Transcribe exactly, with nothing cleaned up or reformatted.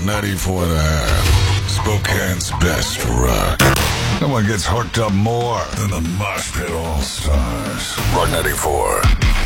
ninety-four and a half. Spokane's best rock. No one gets hooked up more than the Mosh Pit All-Stars. Rock ninety-four.